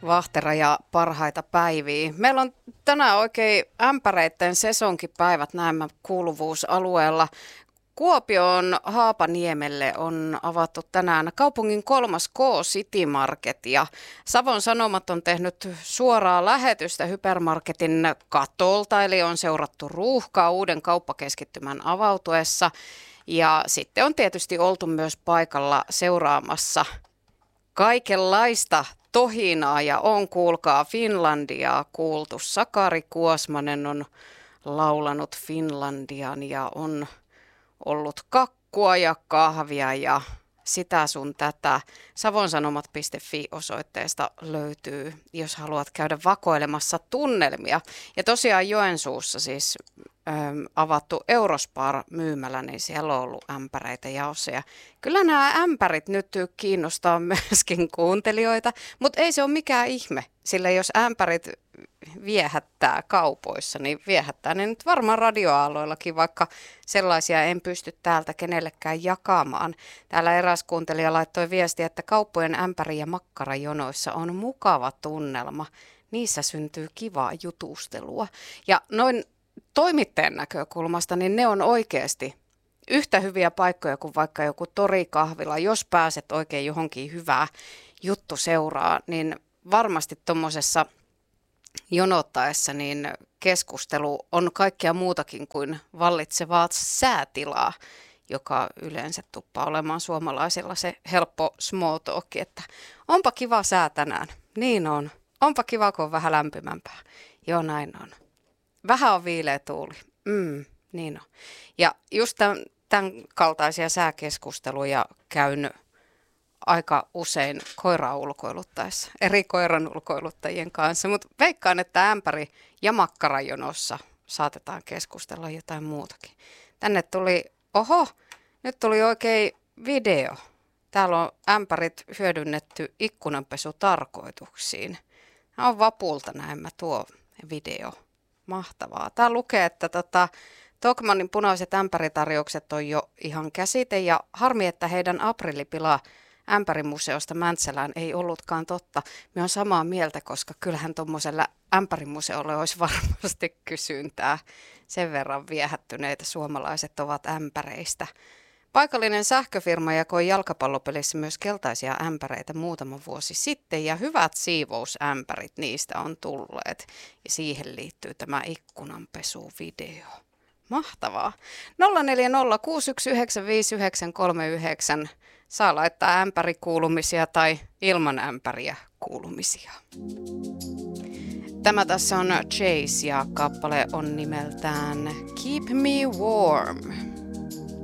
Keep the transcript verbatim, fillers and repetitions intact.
Vahtera ja parhaita päiviä. Meillä on tänään oikein ämpäreitten sesonkipäivät näemmä kuuluvuusalueella. Kuopion Haapaniemelle on avattu tänään kaupungin kolmas K-City Market ja Savon Sanomat on tehnyt suoraa lähetystä hypermarketin katolta, eli on seurattu ruuhkaa uuden kauppakeskittymän avautuessa ja sitten on tietysti oltu myös paikalla seuraamassa kaikenlaista tohinaa ja on kuulkaa Finlandiaa kuultu. Sakari Kuosmanen on laulanut Finlandian ja on ollut kakkua ja kahvia ja sitä sun tätä. savonsanomat piste fi-osoitteesta löytyy, jos haluat käydä vakoilemassa tunnelmia. Ja tosiaan Joensuussa siis äm, avattu Eurospar-myymälä, niin siellä on ollut ämpäreitä jaossa. Ja kyllä nämä ämpärit nyt kiinnostaa myöskin kuuntelijoita, mutta ei se ole mikään ihme, sillä jos ämpärit viehättää kaupoissa, niin viehättää ne nyt varmaan radioaaloillakin, vaikka sellaisia en pysty täältä kenellekään jakamaan. Täällä eräs kuuntelija laittoi viestiä, että kauppojen ämpäri- ja makkarajonoissa on mukava tunnelma. Niissä syntyy kivaa jutustelua. Ja noin toimittajan näkökulmasta, niin ne on oikeasti yhtä hyviä paikkoja kuin vaikka joku torikahvila. Jos pääset oikein johonkin hyvää juttu seuraa, niin varmasti tuommoisessa jonottaessa niin keskustelu on kaikkea muutakin kuin vallitsevaa säätilaa, joka yleensä tuppaa olemaan suomalaisilla se helppo small talk, että onpa kiva sää tänään. Niin on. Onpa kiva, kun on vähän lämpimämpää. Joo, näin on. Vähän on viileä tuuli. Mm, niin on. Ja just tämän, tämän kaltaisia sääkeskusteluja käyn aika usein koiraa ulkoiluttaessa, eri koiran ulkoiluttajien kanssa, mutta veikkaan, että ämpäri- ja makkarajonossa saatetaan keskustella jotain muutakin. Tänne tuli, oho, nyt tuli oikein video. Täällä on ämpärit hyödynnetty ikkunanpesutarkoituksiin. Tämä on Vapulta näemmä tuo video. Mahtavaa. Tää lukee, että tota, Tokmannin punaiset ämpäritarjoukset on jo ihan käsite ja harmi, että heidän aprillipila ämpärimuseosta Mäntsälään ei ollutkaan totta. Me on samaa mieltä, koska kyllähän tuommoiselle ämpärimuseolle olisi varmasti kysyntää. Sen verran viehättyneitä suomalaiset ovat ämpäreistä. Paikallinen sähköfirma jakoi jalkapallopelissä myös keltaisia ämpäreitä muutama vuosi sitten ja hyvät siivousämpärit niistä on tulleet. Ja siihen liittyy tämä ikkunanpesuvideo. Mahtavaa. nolla neljä nolla kuusi yksi yhdeksän viisi yhdeksän kolme yhdeksän. Saa laittaa ämpärikuulumisia tai ilman ämpäriä kuulumisia. Tämä tässä on Chase ja kappale on nimeltään Keep Me Warm.